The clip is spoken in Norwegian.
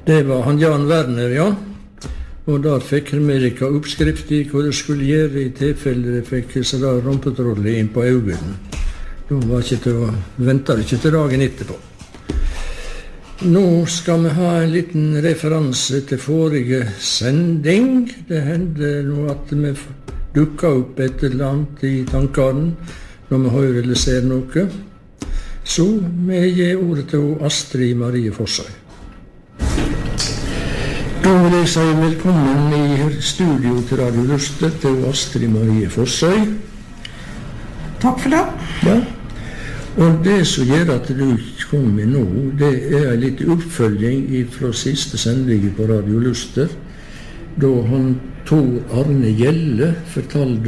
Det var han Jan Werner, ja. Og der fikk Amerika oppskrift i hva det skulle gjøre i tilfelle det fikk sånn rumpetrolle inn på øynene. Ventet ikke til dagen etterpå. Nå skal vi ha en liten referanse til forrige sending. Det hendte nå at vi dukket opp et eller annet i tankene når vi hører eller ser noe. Så vi gir ordet til Astrid Marie Fossøy. Da vil jeg si velkommen i studio til Radio Luster til Astrid Marie Fossøy. Takk for det. Ja. Og det som gjør at du kom i nå, det er en liten oppfølging fra siste sending på Radio Luster, da han Tor Arne Gjelle fortalte